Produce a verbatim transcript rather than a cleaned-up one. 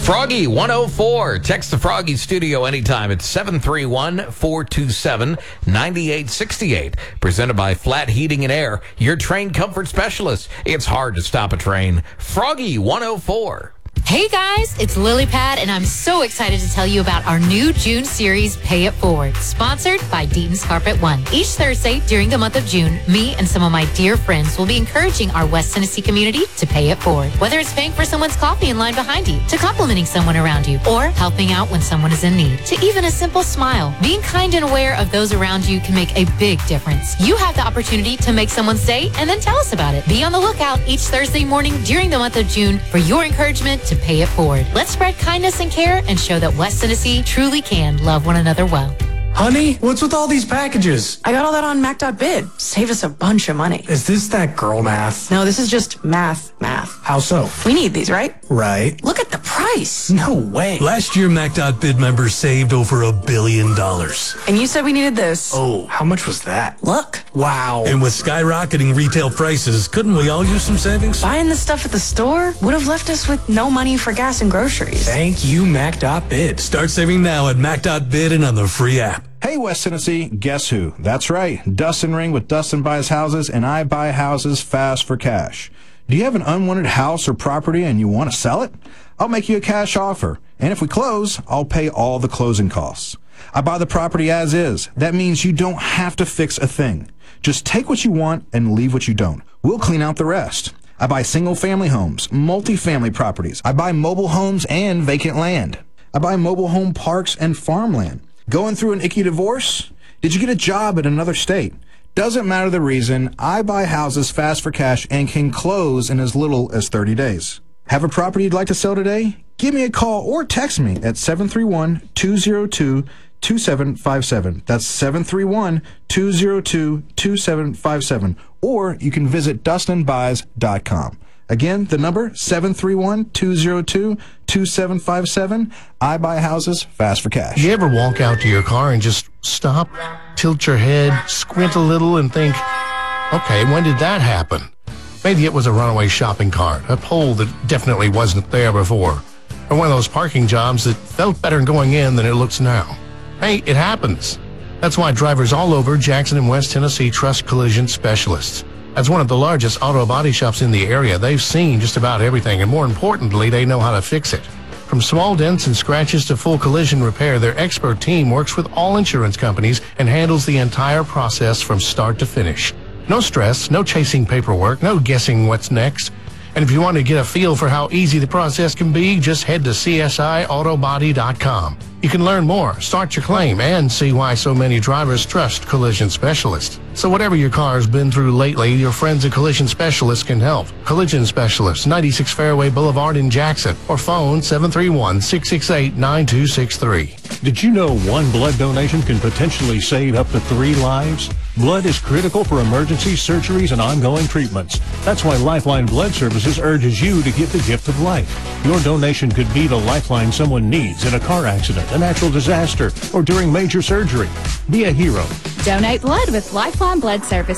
Froggy one oh four. Text the Froggy Studio anytime. It's seven three one, four two seven, nine eight six eight. Presented by Flat Heating and Air, your train comfort specialist. It's hard to stop a train. Froggy one oh four. Hey guys, it's Lily Pad, and I'm so excited to tell you about our new June series, Pay It Forward, sponsored by Deaton's Carpet One. Each Thursday during the month of June, me and some of my dear friends will be encouraging our West Tennessee community to pay it forward. Whether it's paying for someone's coffee in line behind you, to complimenting someone around you, or helping out when someone is in need, to even a simple smile. Being kind and aware of those around you can make a big difference. You have the opportunity to make someone's day and then tell us about it. Be on the lookout each Thursday morning during the month of June for your encouragement to pay it forward. Let's spread kindness and care and show that West Tennessee truly can love one another well. Honey, what's with all these packages? I got all that on Mac dot bid. Saved us a bunch of money. Is this that girl math? No, this is just math, math. How so? We need these, right? Right. Look at the price. No way. Last year, Mac dot bid members saved over a billion dollars. And you said we needed this. Oh, how much was that? Look. Wow. And with skyrocketing retail prices, couldn't we all use some savings? Buying the stuff at the store would have left us with no money for gas and groceries. Thank you, Mac dot bid. Start saving now at Mac dot bid and on the free app. Hey, West Tennessee, guess who? That's right, Dustin Ring with Dustin Buys Houses, and I buy houses fast for cash. Do you have an unwanted house or property and you want to sell it? I'll make you a cash offer, and if we close, I'll pay all the closing costs. I buy the property as is. That means you don't have to fix a thing. Just take what you want and leave what you don't. We'll clean out the rest. I buy single-family homes, multi-family properties. I buy mobile homes and vacant land. I buy mobile home parks and farmland. Going through an icky divorce? Did you get a job in another state? Doesn't matter the reason, I buy houses fast for cash and can close in as little as thirty days. Have a property you'd like to sell today? Give me a call or text me at seven three one, two oh two, two seven five seven. That's seven three one, two oh two, two seven five seven. Or you can visit dustin buys dot com. Again, the number, seven three one, two oh two, two seven five seven. I buy houses fast for cash. You ever walk out to your car and just stop, tilt your head, squint a little, and think, okay, when did that happen? Maybe it was a runaway shopping cart, a pole that definitely wasn't there before, or one of those parking jobs that felt better going in than it looks now. Hey, it happens. That's why drivers all over Jackson and West Tennessee trust Collision Specialists. As one of the largest auto body shops in the area, they've seen just about everything, and more importantly, they know how to fix it. From small dents and scratches to full collision repair, their expert team works with all insurance companies and handles the entire process from start to finish. No stress, no chasing paperwork, no guessing what's next. And if you want to get a feel for how easy the process can be, just head to C S I auto body dot com. You can learn more, start your claim, and see why so many drivers trust Collision Specialists. So whatever your car's been through lately, your friends at Collision Specialists can help. Collision Specialists, ninety-six Fairway Boulevard in Jackson, or phone seven three one, six six eight, nine two six three. Did you know one blood donation can potentially save up to three lives? Blood is critical for emergencies, surgeries, and ongoing treatments. That's why Lifeline Blood Services urges you to give the gift of life. Your donation could be the lifeline someone needs in a car accident, a natural disaster, or during major surgery. Be a hero. Donate blood with Lifeline Blood Services.